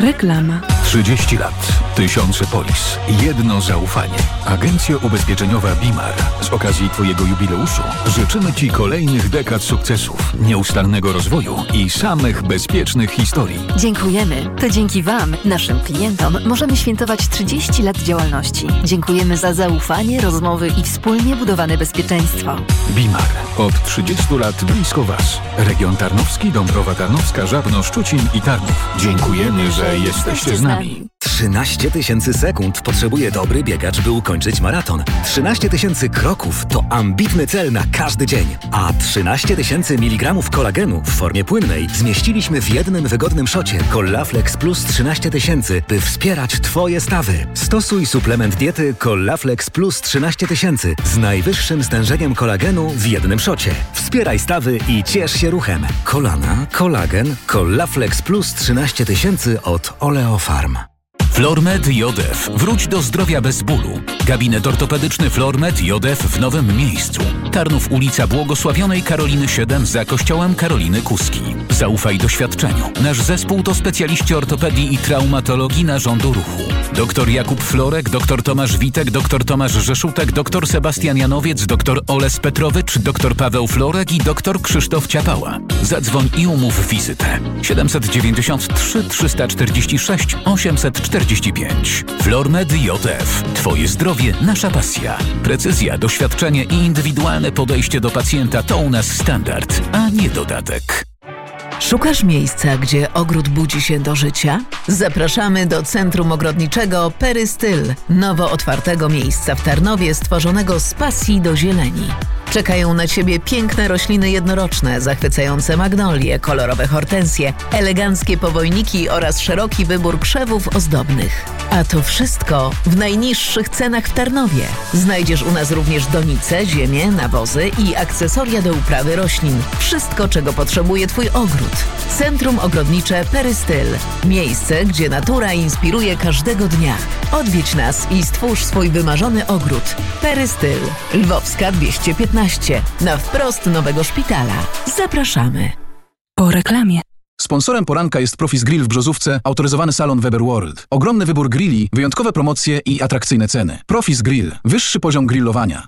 Reklama. 30 lat, 1000 polis, jedno zaufanie. Agencja ubezpieczeniowa BIMAR. Z okazji Twojego jubileuszu życzymy Ci kolejnych dekad sukcesów, nieustannego rozwoju i samych bezpiecznych historii. Dziękujemy. To dzięki Wam, naszym klientom, możemy świętować 30 lat działalności. Dziękujemy za zaufanie, rozmowy i wspólnie budowane bezpieczeństwo. BIMAR. Od 30 lat blisko Was. Region Tarnowski, Dąbrowa Tarnowska, Żabno, Szczucin i Tarnów. Dziękujemy, że jesteście z nami. 13 000 sekund potrzebuje dobry biegacz, by ukończyć maraton. 13 000 kroków to ambitny cel na każdy dzień. A 13 000 mg kolagenu w formie płynnej zmieściliśmy w jednym wygodnym szocie Collaflex Plus 13 000, by wspierać Twoje stawy. Stosuj suplement diety Collaflex Plus 13 000 z najwyższym stężeniem kolagenu w jednym szocie. Wspieraj stawy i ciesz się ruchem. Kolana, kolagen, Collaflex Plus 13 000 od Oleofarm. Flormed JF. Wróć do zdrowia bez bólu. Gabinet ortopedyczny Flormed JF w nowym miejscu. Tarnów, ulica Błogosławionej Karoliny 7 za kościołem Karoliny Kuski. Zaufaj doświadczeniu. Nasz zespół to specjaliści ortopedii i traumatologii narządu ruchu. Dr Jakub Florek, dr Tomasz Witek, dr Tomasz Rzeszutek, dr Sebastian Janowiec, dr Oles Petrowicz, dr Paweł Florek i dr Krzysztof Ciapała. Zadzwoń i umów wizytę. 793 346 845. Flormed JF. Twoje zdrowie, nasza pasja. Precyzja, doświadczenie i indywidualne podejście do pacjenta to u nas standard, a nie dodatek. Szukasz miejsca, gdzie ogród budzi się do życia? Zapraszamy do Centrum Ogrodniczego Perystyl, nowo otwartego miejsca w Tarnowie stworzonego z pasji do zieleni. Czekają na Ciebie piękne rośliny jednoroczne, zachwycające magnolie, kolorowe hortensje, eleganckie powojniki oraz szeroki wybór krzewów ozdobnych. A to wszystko w najniższych cenach w Tarnowie. Znajdziesz u nas również donice, ziemię, nawozy i akcesoria do uprawy roślin. Wszystko, czego potrzebuje Twój ogród. Centrum Ogrodnicze Perystyl. Miejsce, gdzie natura inspiruje każdego dnia. Odwiedź nas i stwórz swój wymarzony ogród. Perystyl. Lwowska 215. Na wprost nowego szpitala. Zapraszamy. Po reklamie. Sponsorem poranka jest Profis Grill w Brzozówce, autoryzowany salon Weber World. Ogromny wybór grilli, wyjątkowe promocje i atrakcyjne ceny. Profis Grill. Wyższy poziom grillowania.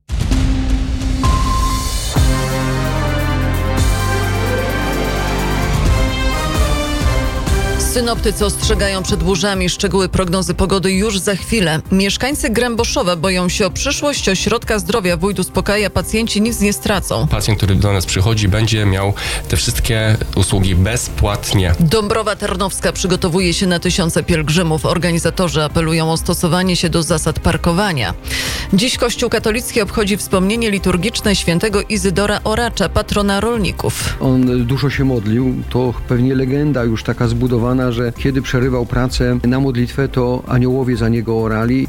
Synoptycy ostrzegają przed burzami. Szczegóły prognozy pogody już za chwilę. Mieszkańcy Gręboszowa boją się o przyszłość ośrodka zdrowia. Wójt uspokaja, pacjenci nic nie stracą. Pacjent, który do nas przychodzi, będzie miał te wszystkie usługi bezpłatnie. Dąbrowa Tarnowska przygotowuje się na tysiące pielgrzymów. Organizatorzy apelują o stosowanie się do zasad parkowania. Dziś Kościół katolicki obchodzi wspomnienie liturgiczne świętego Izydora Oracza, patrona rolników. On dużo się modlił. To pewnie legenda już taka zbudowana, że kiedy przerywał pracę na modlitwę, to aniołowie za niego orali.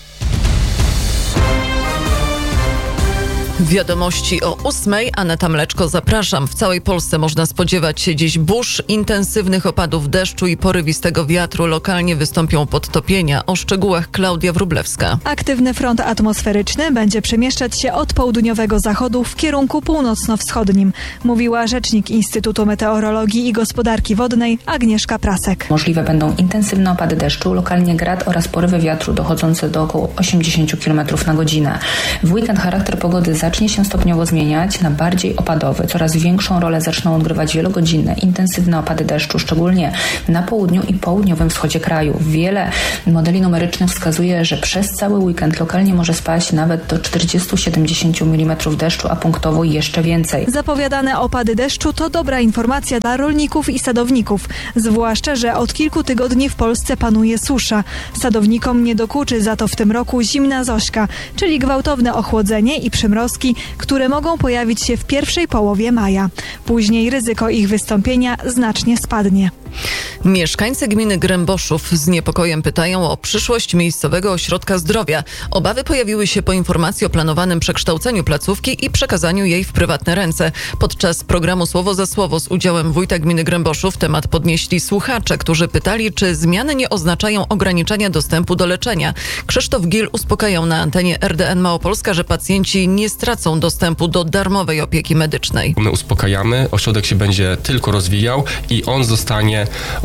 Wiadomości o 8:00. Aneta Mleczko, zapraszam. W całej Polsce można spodziewać się dziś burz, intensywnych opadów deszczu i porywistego wiatru. Lokalnie wystąpią podtopienia. O szczegółach Klaudia Wróblewska. Aktywny front atmosferyczny będzie przemieszczać się od południowego zachodu w kierunku północno-wschodnim, mówiła rzecznik Instytutu Meteorologii i Gospodarki Wodnej Agnieszka Prasek. Możliwe będą intensywne opady deszczu, lokalnie grad oraz porywy wiatru dochodzące do około 80 km na godzinę. W weekend charakter pogody zacznie się stopniowo zmieniać na bardziej opadowy. Coraz większą rolę zaczną odgrywać wielogodzinne, intensywne opady deszczu, szczególnie na południu i południowym wschodzie kraju. Wiele modeli numerycznych wskazuje, że przez cały weekend lokalnie może spaść nawet do 40-70 mm deszczu, a punktowo jeszcze więcej. Zapowiadane opady deszczu to dobra informacja dla rolników i sadowników, zwłaszcza, że od kilku tygodni w Polsce panuje susza. Sadownikom nie dokuczy za to w tym roku zimna Zośka, czyli gwałtowne ochłodzenie i przymrozki, które mogą pojawić się w pierwszej połowie maja. Później ryzyko ich wystąpienia znacznie spadnie. Mieszkańcy gminy Gręboszów z niepokojem pytają o przyszłość miejscowego ośrodka zdrowia. Obawy pojawiły się po informacji o planowanym przekształceniu placówki i przekazaniu jej w prywatne ręce. Podczas programu Słowo za Słowo z udziałem wójta gminy Gręboszów temat podnieśli słuchacze, którzy pytali, czy zmiany nie oznaczają ograniczenia dostępu do leczenia. Krzysztof Gil uspokajał na antenie RDN Małopolska, że pacjenci nie stracą dostępu do darmowej opieki medycznej. My uspokajamy, ośrodek się będzie tylko rozwijał i on zostanie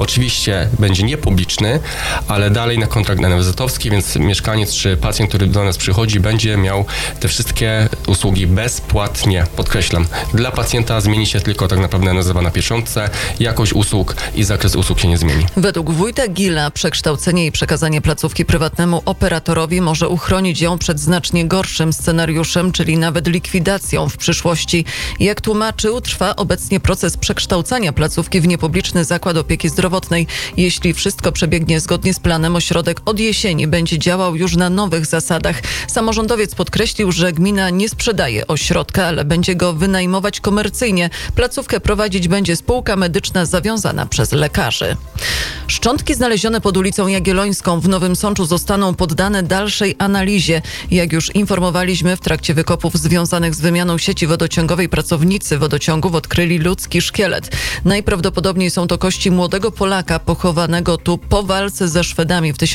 oczywiście będzie niepubliczny, ale dalej na kontrakt NFZ-owski, więc mieszkaniec czy pacjent, który do nas przychodzi, będzie miał te wszystkie usługi bezpłatnie. Podkreślam, dla pacjenta zmieni się tylko tak naprawdę nazwa na pieczątce, jakość usług i zakres usług się nie zmieni. Według wójta Gila przekształcenie i przekazanie placówki prywatnemu operatorowi może uchronić ją przed znacznie gorszym scenariuszem, czyli nawet likwidacją w przyszłości. Jak tłumaczył, trwa obecnie proces przekształcania placówki w niepubliczny zakład opieki zdrowotnej. Jeśli wszystko przebiegnie zgodnie z planem, ośrodek od jesieni będzie działał już na nowych zasadach. Samorządowiec podkreślił, że gmina nie sprzedaje ośrodka, ale będzie go wynajmować komercyjnie. Placówkę prowadzić będzie spółka medyczna zawiązana przez lekarzy. Szczątki znalezione pod ulicą Jagiellońską w Nowym Sączu zostaną poddane dalszej analizie. Jak już informowaliśmy, w trakcie wykopów związanych z wymianą sieci wodociągowej pracownicy wodociągów odkryli ludzki szkielet. Najprawdopodobniej są to kości młodego Polaka pochowanego tu po walce ze Szwedami w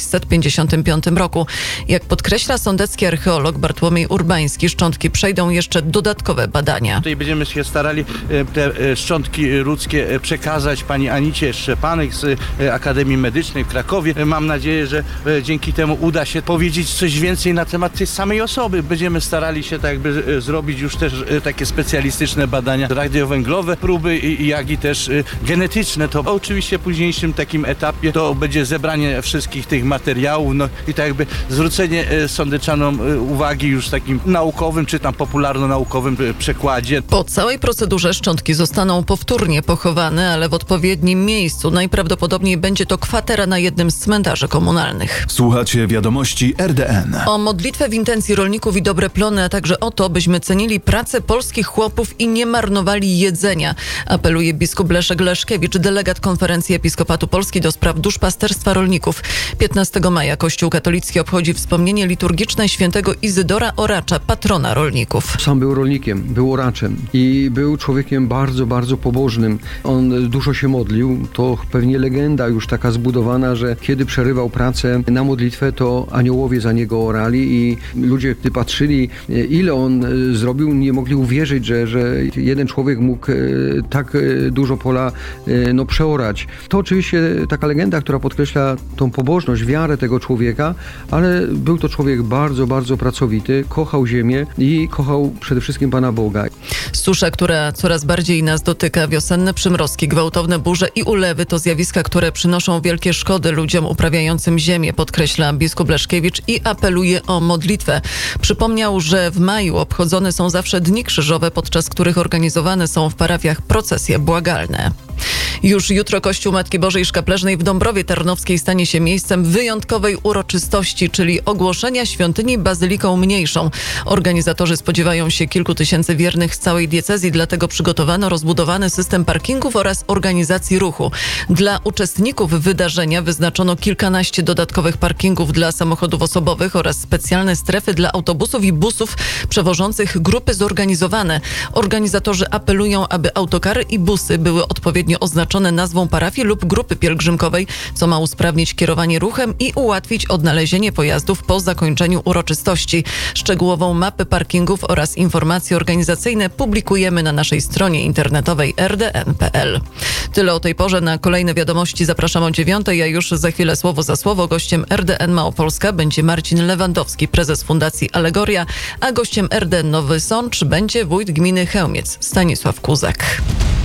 1655 roku. Jak podkreśla sądecki archeolog Bartłomiej Urbański, szczątki przejdą jeszcze dodatkowe badania. Tutaj będziemy się starali te szczątki ludzkie przekazać pani Anicie Szczepanek z Akademii Medycznej w Krakowie. Mam nadzieję, że dzięki temu uda się powiedzieć coś więcej na temat tej samej osoby. Będziemy starali się tak jakby zrobić już też takie specjalistyczne badania radiowęglowe, próby, jak i też genetyczne. To oczywiście w późniejszym takim etapie to będzie zebranie wszystkich tych materiałów, no i tak jakby zwrócenie sądeczanom uwagi już takim naukowym, czy tam popularno-naukowym przekładzie. Po całej procedurze szczątki zostaną powtórnie pochowane, ale w odpowiednim miejscu. Najprawdopodobniej będzie to kwatera na jednym z cmentarzy komunalnych. Słuchacie wiadomości RDN. O modlitwę w intencji rolników i dobre plony, a także o to, byśmy cenili pracę polskich chłopów i nie marnowali jedzenia, apeluje biskup Leszek Leszkiewicz, delegat Konferencji Episkopatu Polski do spraw duszpasterstwa rolników. 15 maja Kościół katolicki obchodzi wspomnienie liturgiczne świętego Izydora Oracza, patrona rolników. Sam był rolnikiem, był oraczem i był człowiekiem bardzo, bardzo pobożnym. On dużo się modlił. To pewnie legenda już taka zbudowana, że kiedy przerywał pracę na modlitwę, to aniołowie za niego orali i ludzie, gdy patrzyli, ile on zrobił, nie mogli uwierzyć, że jeden człowiek mógł tak dużo pola przeorać. To oczywiście taka legenda, która podkreśla tą pobożność, wiarę tego człowieka, ale był to człowiek bardzo, bardzo pracowity, kochał ziemię i kochał przede wszystkim Pana Boga. Susza, która coraz bardziej nas dotyka, wiosenne przymrozki, gwałtowne burze i ulewy to zjawiska, które przynoszą wielkie szkody ludziom uprawiającym ziemię, podkreśla biskup Leszkiewicz i apeluje o modlitwę. Przypomniał, że w maju obchodzone są zawsze dni krzyżowe, podczas których organizowane są w parafiach procesje błagalne. Już jutro Kościół Matki Bożej Szkapleżnej w Dąbrowie Tarnowskiej stanie się miejscem wyjątkowej uroczystości, czyli ogłoszenia świątyni bazyliką mniejszą. Organizatorzy spodziewają się kilku tysięcy wiernych z całej diecezji, dlatego przygotowano rozbudowany system parkingów oraz organizacji ruchu. Dla uczestników wydarzenia wyznaczono kilkanaście dodatkowych parkingów dla samochodów osobowych oraz specjalne strefy dla autobusów i busów przewożących grupy zorganizowane. Organizatorzy apelują, aby autokary i busy były odpowiednio oznaczone nazwą parafii lub grupy pielgrzymkowej, co ma usprawnić kierowanie ruchem i ułatwić odnalezienie pojazdów po zakończeniu uroczystości. Szczegółową mapę parkingów oraz informacje organizacyjne publikujemy na naszej stronie internetowej rdn.pl. Tyle o tej porze. Na kolejne wiadomości zapraszam o 9:00, a już za chwilę słowo za słowo gościem RDN Małopolska będzie Marcin Lewandowski, prezes Fundacji Alegoria, a gościem RDN Nowy Sącz będzie wójt gminy Chełmiec Stanisław Kuzak.